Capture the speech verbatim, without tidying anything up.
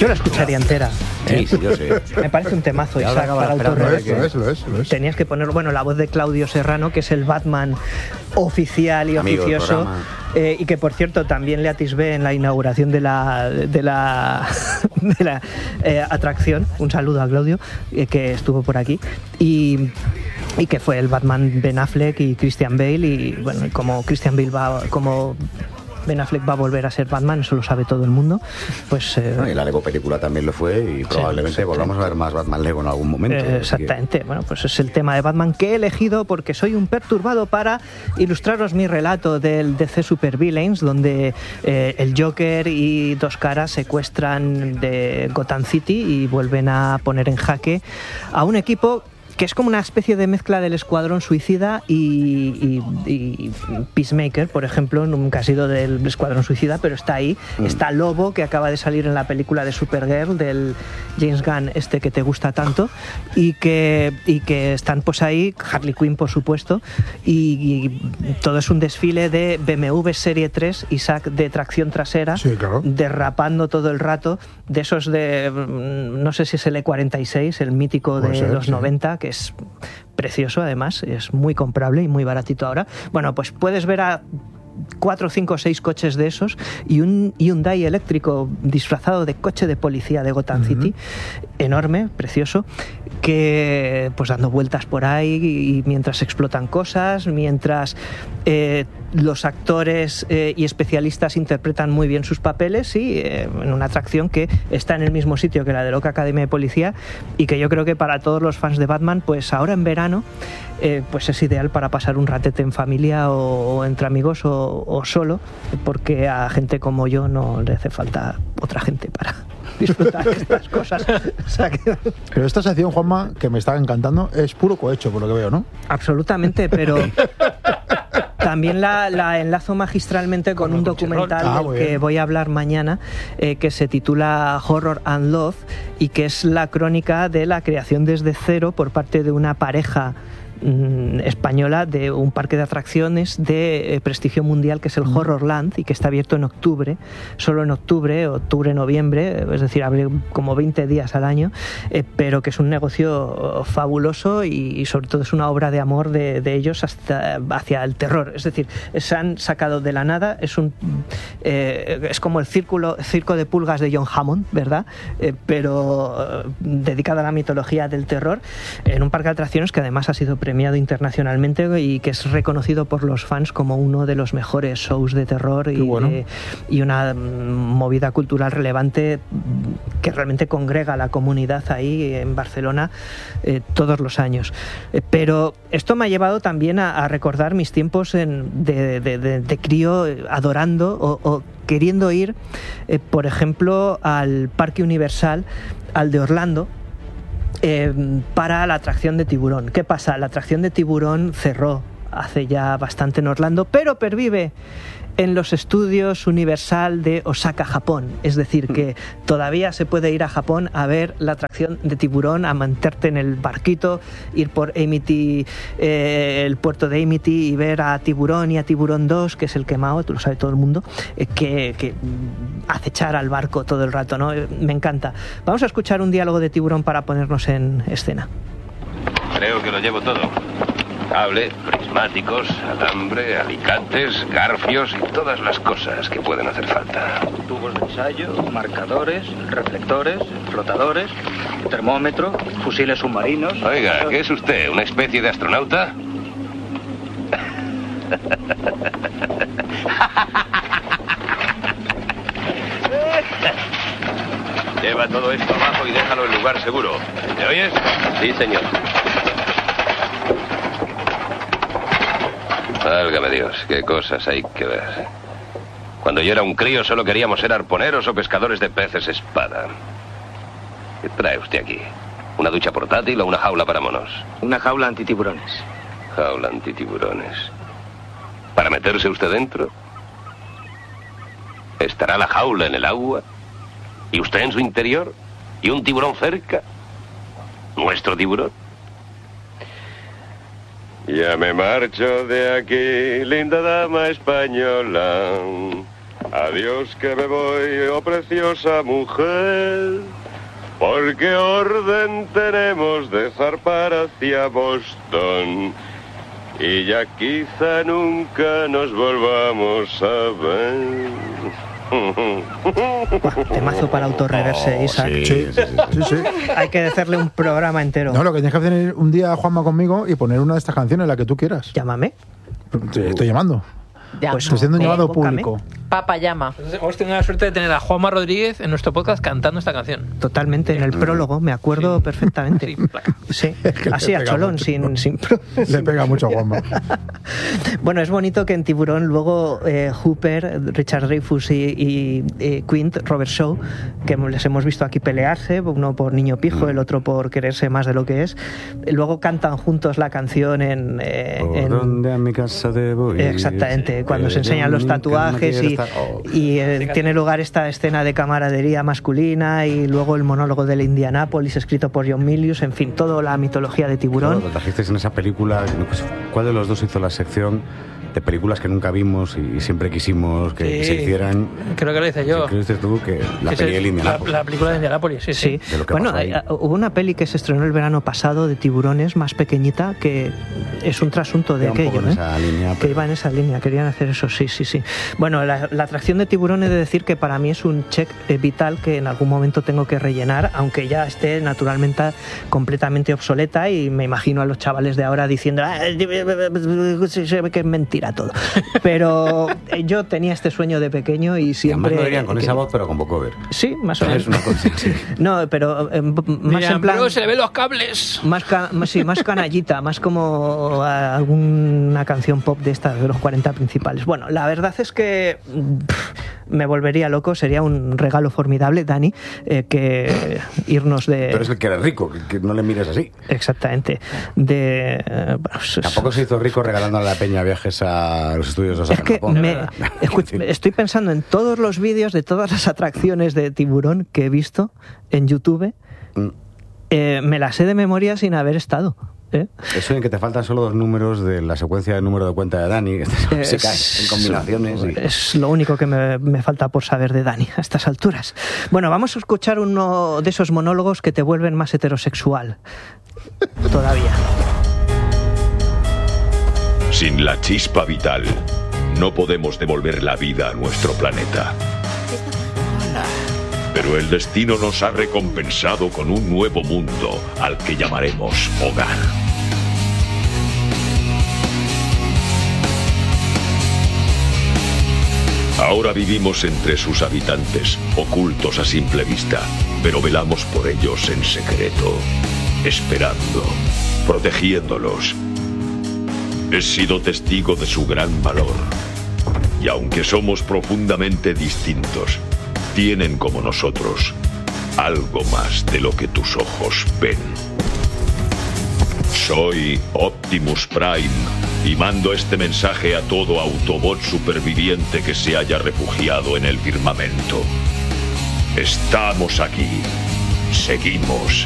Yo la escucharía entera. Sí, ¿eh? sí, yo sé. Me parece un temazo, Y ahora Isaac, acaba para la autorrear. esperanza Lo es, lo es, lo es. Tenías que poner, bueno, la voz de Claudio Serrano, que es el Batman oficial y Amigo del oficioso, programa. eh, y que por cierto también le atisbé en la inauguración de la de la, de la eh, atracción. Un saludo a Claudio, eh, que estuvo por aquí, y, y que fue el Batman Ben Affleck y Christian Bale, y bueno, como Christian Bale va, como Ben Affleck va a volver a ser Batman, eso lo sabe todo el mundo, pues... Eh, No, y la Lego película también lo fue y probablemente sí, volvamos a ver más Batman Lego en algún momento. Eh, exactamente, bueno, pues es el tema de Batman que he elegido porque soy un perturbado para ilustraros mi relato del D C Supervillains, donde eh, el Joker y Dos Caras secuestran de Gotham City y vuelven a poner en jaque a un equipo que es como una especie de mezcla del Escuadrón Suicida y, y, y Peacemaker, por ejemplo. Nunca ha sido del Escuadrón Suicida, pero está ahí. Mm. Está Lobo, que acaba de salir en la película de Supergirl, del James Gunn, este que te gusta tanto, y que, y que están pues ahí, Harley Quinn, por supuesto, y, y todo es un desfile de B M W Serie tres, Isaac, de tracción trasera, sí, claro, derrapando todo el rato, de esos de, no sé si es el E cuarenta y seis, el mítico de ser, los sí. noventa, que es precioso, además, es muy comprable y muy baratito ahora. Bueno, pues puedes ver a cuatro, cinco, seis coches de esos y un Hyundai eléctrico disfrazado de coche de policía de Gotham uh-huh. City, enorme, precioso, que pues dando vueltas por ahí y mientras explotan cosas, mientras eh, los actores eh, y especialistas interpretan muy bien sus papeles, y eh, en una atracción que está en el mismo sitio que la de Loca Academia de Policía, y que yo creo que para todos los fans de Batman, pues ahora en verano eh, pues es ideal para pasar un ratete en familia o, o entre amigos o, o solo, porque a gente como yo no le hace falta otra gente para disfrutar de estas cosas. O sea que... Pero esta sección, Juanma, que me está encantando, es puro cohecho, por lo que veo, ¿no? Absolutamente, pero también la, la enlazo magistralmente con un documental ah, del que voy a hablar mañana, eh, que se titula Horror and Love, y que es la crónica de la creación desde cero por parte de una pareja española de un parque de atracciones de eh, prestigio mundial, que es el Horrorland, y que está abierto en octubre, solo en octubre, octubre, noviembre, es decir, abre como veinte días al año, eh, pero que es un negocio fabuloso y, y sobre todo es una obra de amor de, de ellos hasta, hacia el terror. Es decir, se han sacado de la nada, es un eh, es como el círculo, circo de pulgas de John Hammond, ¿verdad? Eh, pero eh, dedicado a la mitología del terror, en un parque de atracciones que además ha sido premiado internacionalmente y que es reconocido por los fans como uno de los mejores shows de terror y, bueno. de, y una movida cultural relevante que realmente congrega a la comunidad ahí en Barcelona eh, todos los años. Eh, pero esto me ha llevado también a, a recordar mis tiempos en, de, de, de, de crío, adorando o, o queriendo ir, eh, por ejemplo, al Parque Universal, al de Orlando, Eh, para la atracción de Tiburón. ¿Qué pasa? La atracción de Tiburón cerró hace ya bastante en Orlando, pero pervive en los estudios Universal de Osaka, Japón. Es decir, que todavía se puede ir a Japón a ver la atracción de Tiburón, a meterte en el barquito, ir por Amity, eh, el puerto de Amity, y ver a Tiburón y a Tiburón dos, que es el quemado, tú lo sabe todo el mundo, eh, que, que acechar al barco todo el rato, ¿no? Me encanta. Vamos a escuchar un diálogo de Tiburón para ponernos en escena. Creo que lo llevo todo. Cable, prismáticos, alambre, alicantes, garfios y todas las cosas que pueden hacer falta. Tubos de ensayo, marcadores, reflectores, flotadores, termómetro, fusiles submarinos... Oiga, ¿qué es usted? ¿Una especie de astronauta? Lleva todo esto abajo y déjalo en lugar seguro. ¿Me oyes? Sí, señor. Válgame Dios, qué cosas hay que ver. Cuando yo era un crío solo queríamos ser arponeros o pescadores de peces espada. ¿Qué trae usted aquí? ¿Una ducha portátil o una jaula para monos? Una jaula antitiburones. Jaula antitiburones. ¿Para meterse usted dentro? ¿Estará la jaula en el agua? ¿Y usted en su interior? ¿Y un tiburón cerca? ¿Nuestro tiburón? Ya me marcho de aquí, linda dama española. Adiós que me voy, oh preciosa mujer, porque orden tenemos de zarpar hacia Boston y ya quizá nunca nos volvamos a ver. Buah, temazo para autorreverse, Oh, Isaac. sí, sí, sí, sí. Sí, sí. Hay que hacerle un programa entero. No, lo que tienes que hacer es un día, Juanma, conmigo y poner una de estas canciones, la que tú quieras. Llámame. Te estoy llamando. Ya. Pues Estoy siendo un Ven, llamado búscame. público. Papa llama. Entonces, hemos tenido la suerte de tener a Juanma Rodríguez en nuestro podcast cantando esta canción. Totalmente, en el prólogo, me acuerdo Sí. perfectamente. Sí, placa. Sí, que le así a pega cholón, mucho. sin, sin pro- Le pega mucho a Juanma. Bueno, es bonito que en Tiburón luego eh, Hooper, Richard Dreyfuss y, y, eh, Quint, Robert Shaw, que les hemos visto aquí pelearse, uno por niño pijo, el otro por quererse más de lo que es, luego cantan juntos la canción en... eh, ¿Por en- dónde a mi casa debo ir? Exactamente, cuando se Eh, enseñan yo los nunca tatuajes quiero y, estar- Oh. y, eh, tiene lugar esta escena de camaradería masculina y luego el monólogo del Indianápolis escrito por John Milius, en fin, toda la mitología de Tiburón. Lo trajisteis en esa película. ¿Cuál de los dos hizo la sección de películas que nunca vimos y siempre quisimos que, que se Sí. hicieron? Creo que lo hice yo. ¿Qué dices tú? Que la Que es peli el- del la, Indianápolis. la película de Indianápolis, sí, sí. Sí, De lo que bueno, pasó ahí. eh, hubo una peli que se estrenó el verano pasado de tiburones más pequeñita que es un trasunto de Iba un poco aquello, en ¿eh? esa línea, Que pero- iba en esa línea, querían hacer eso, sí, sí, sí. Bueno, la, la atracción de Tiburón he de decir que para mí es un check eh, vital que en algún momento tengo que rellenar, aunque ya esté naturalmente completamente obsoleta y me imagino a los chavales de ahora diciendo "Ah, se ve que es mentira todo". Pero eh, yo tenía este sueño de pequeño y Y además siempre... lo dirían con que- esa voz, pero con vocoder. Sí, más o Es menos. una cosa así. No, pero eh, más Mira, en plan... bro, se le ven los cables. Más, ca- más, sí, más canallita, más como a- alguna canción pop de estas, de los cuarenta principales. Bueno, la verdad es que pff, me volvería loco, sería un regalo formidable, Dani, eh, que irnos de... Pero es el que era rico, que, que no le mires así. Exactamente. De... eh, bueno, s- Tampoco se hizo rico regalando a la peña viajes a los estudios de Es Osaka, que Japón. me, escu- estoy pensando en todos los vídeos de todas las atracciones de Tiburón que he visto en YouTube. Mm. Eh, me las sé de memoria sin haber estado. ¿eh? Eso en que te faltan solo dos números de la secuencia de número de cuenta de Dani, que se cae en combinaciones. y- Es lo único que me, me falta por saber de Dani a estas alturas. Bueno, vamos a escuchar uno de esos monólogos que te vuelven más heterosexual. Todavía. Sin la chispa vital, no podemos devolver la vida a nuestro planeta. Pero el destino nos ha recompensado con un nuevo mundo al que llamaremos hogar. Ahora vivimos entre sus habitantes, ocultos a simple vista, pero velamos por ellos en secreto, esperando, protegiéndolos. He sido testigo de su gran valor. Y aunque somos profundamente distintos, tienen como nosotros algo más de lo que tus ojos ven. Soy Optimus Prime y mando este mensaje a todo Autobot superviviente que se haya refugiado en el firmamento. Estamos aquí. Seguimos.